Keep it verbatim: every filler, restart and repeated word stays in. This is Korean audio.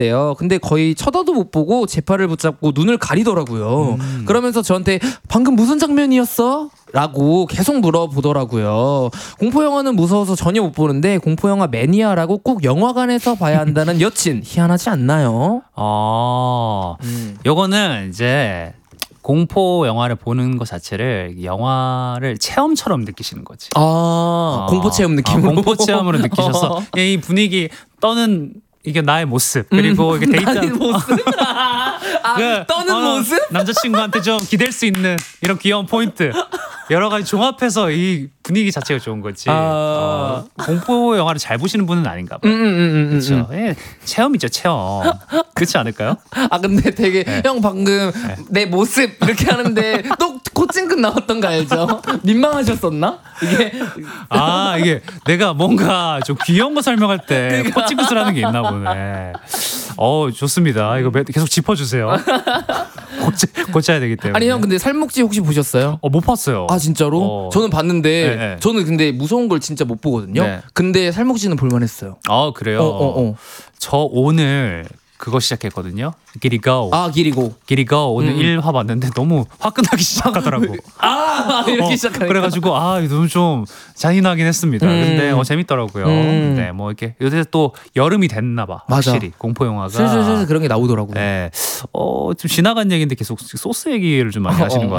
돼요. 근데 거의 쳐다도 못 보고 제 팔을 붙잡고 눈을 가리더라고요. 음. 그러면서 저한테 방금 무슨 장면이었어? 라고 계속 물어보더라고요. 공포영화는 무서워서 전혀 못 보는데 공포영화 매니아라고 꼭 영화관에서 봐야 한다는 여친 희한하지 않나요? 어, 음. 요거는 이제 공포 영화를 보는 것 자체를 영화를 체험처럼 느끼시는 거지. 아, 어, 공포 체험 느낌으로. 어, 공포 체험으로 느끼셔서 이 분위기 떠는 이게 나의 모습 그리고 음, 이게 데이트하는 모습. 아, 그, 떠는 어, 모습? 남자친구한테 좀 기댈 수 있는 이런 귀여운 포인트 여러 가지 종합해서 이 분위기 자체가 좋은 거지. 아... 어, 공포 영화를 잘 보시는 분은 아닌가 봐요. 음, 음, 음, 그렇죠. 음. 예, 체험이죠, 체험. 그렇지 않을까요? 아 근데 되게 네. 형 방금 네. 내 모습 이렇게 하는데 또 코칭끝 나왔던 거 알죠? 민망하셨었나? 이게 아 이게 내가 뭔가 좀 귀여운 거 설명할 때 코칭끝을 하는 게 있나 보네. 어 좋습니다. 이거 계속 짚어주세요. 고치, 고쳐야 되기 때문에. 아니 형 근데 살목지 혹시 보셨어요? 어 못 봤어요. 아 진짜로? 어. 저는 봤는데 네, 네. 저는 근데 무서운 걸 진짜 못 보거든요. 네. 근데 살목지는 볼만했어요. 아 그래요? 어, 어, 어. 저 오늘 그거 시작했거든요. 기리고. 아 기리고. 기리고 오늘 음. 일 화 봤는데 너무 화끈하게 시작하더라고. 아 이렇게 어, 시작하니까. 그래가지고 아 너무 좀 잔인하긴 했습니다. 음. 근데 어, 재밌더라고요. 음. 네, 뭐 이렇게 요새 또 여름이 됐나 봐. 맞아. 확실히 공포 영화가. 슬슬슬슬 그런 게 나오더라고요. 네, 어좀 지나간 얘기인데 계속 소스 얘기를 좀 많이 하시는 것